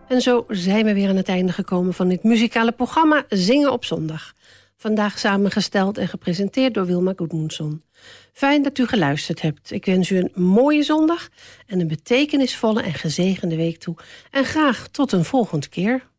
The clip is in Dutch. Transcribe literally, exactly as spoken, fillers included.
En zo zijn we weer aan het einde gekomen van dit muzikale programma Zingen op Zondag. Vandaag samengesteld en gepresenteerd door Wilma Gudmundsson. Fijn dat u geluisterd hebt. Ik wens u een mooie zondag en een betekenisvolle en gezegende week toe. En graag tot een volgende keer.